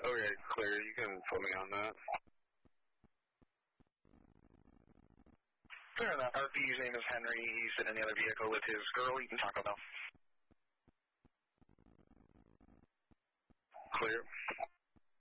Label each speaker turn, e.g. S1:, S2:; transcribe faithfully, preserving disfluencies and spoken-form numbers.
S1: Okay, clear. You can put me on that.
S2: Fair enough. R P's name is Henry. He's in the other vehicle with his girl. You can talk about.
S1: Clear.